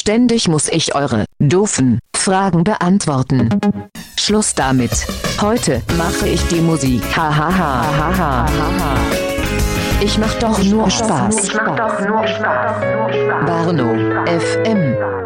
Ständig muss ich eure doofen Fragen beantworten. Schluss damit. Heute mache ich die Musik. Hahaha. Ich mach doch nur Spaß. Barno FM.